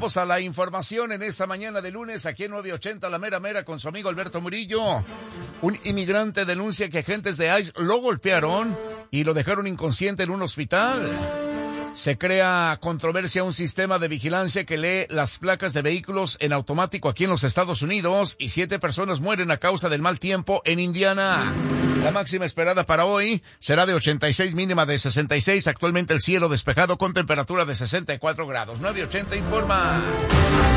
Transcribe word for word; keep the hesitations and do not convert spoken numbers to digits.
Vamos a la información en esta mañana de lunes aquí en nueve ochenta La Mera Mera con su amigo Alberto Murillo. Un inmigrante denuncia que agentes de ICE lo golpearon y lo dejaron inconsciente en un hospital. Se crea controversia un sistema de vigilancia que lee las placas de vehículos en automático aquí en los Estados Unidos y siete personas mueren a causa del mal tiempo en Indiana. La máxima esperada para hoy será de ochenta y seis, mínima de sesenta y seis. Actualmente el cielo despejado con temperatura de sesenta y cuatro grados. nueve ochenta informa.